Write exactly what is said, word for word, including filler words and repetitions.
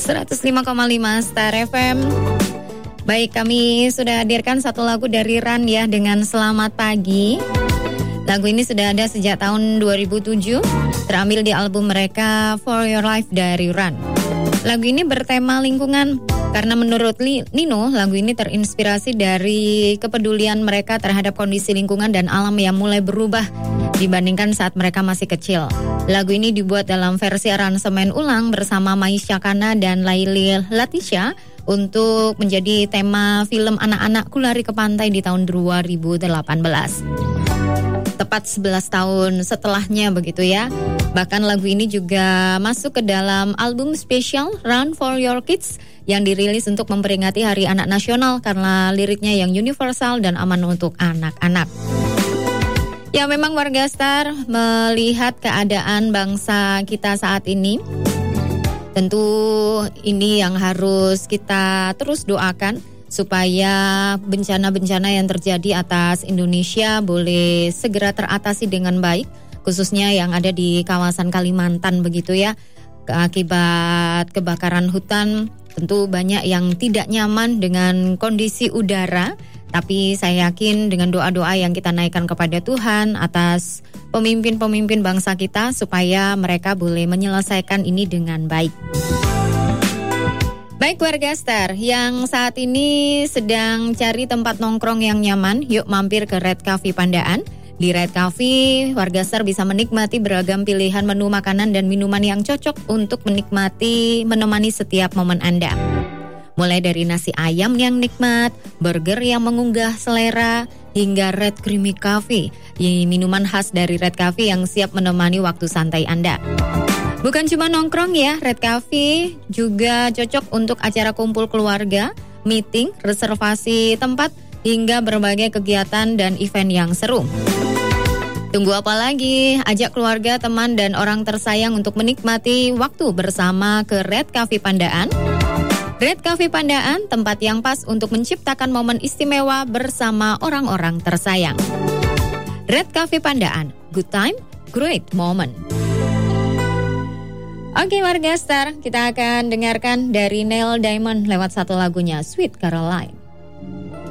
seratus lima koma lima Star F M. Baik, kami sudah hadirkan satu lagu dari Run ya dengan Selamat Pagi. Lagu ini sudah ada sejak tahun dua ribu tujuh, terambil di album mereka For Your Life dari Run. Lagu ini bertema lingkungan karena menurut Nino, lagu ini terinspirasi dari kepedulian mereka terhadap kondisi lingkungan dan alam yang mulai berubah dibandingkan saat mereka masih kecil. Lagu ini dibuat dalam versi aransemen ulang bersama Maisha Kana dan Laili Latisha untuk menjadi tema film anak-anakku lari ke pantai di tahun dua ribu delapan belas. Tepat sebelas tahun setelahnya begitu ya. Bahkan lagu ini juga masuk ke dalam album spesial Run for Your Kids yang dirilis untuk memperingati Hari Anak Nasional karena liriknya yang universal dan aman untuk anak-anak. Ya, memang warga Star melihat keadaan bangsa kita saat ini, tentu ini yang harus kita terus doakan supaya bencana-bencana yang terjadi atas Indonesia boleh segera teratasi dengan baik, khususnya yang ada di kawasan Kalimantan begitu ya. Akibat kebakaran hutan, tentu banyak yang tidak nyaman dengan kondisi udara, tapi saya yakin dengan doa-doa yang kita naikkan kepada Tuhan atas pemimpin-pemimpin bangsa kita supaya mereka boleh menyelesaikan ini dengan baik. Baik warga Star, yang saat ini sedang cari tempat nongkrong yang nyaman, yuk mampir ke Red Cafe Pandaan. Di Red Cafe, warga Star bisa menikmati beragam pilihan menu makanan dan minuman yang cocok untuk menikmati, menemani setiap momen Anda. Mulai dari nasi ayam yang nikmat, burger yang mengunggah selera, hingga Red Creamy Coffee, minuman khas dari Red Cafe yang siap menemani waktu santai Anda. Bukan cuma nongkrong ya, Red Cafe juga cocok untuk acara kumpul keluarga, meeting, reservasi tempat, hingga berbagai kegiatan dan event yang seru. Tunggu apa lagi? Ajak keluarga, teman, dan orang tersayang untuk menikmati waktu bersama ke Red Cafe Pandaan. Red Cafe Pandaan, tempat yang pas untuk menciptakan momen istimewa bersama orang-orang tersayang. Red Cafe Pandaan, good time, great moment. Oke warga Star, kita akan dengarkan dari Neil Diamond lewat satu lagunya, Sweet Caroline.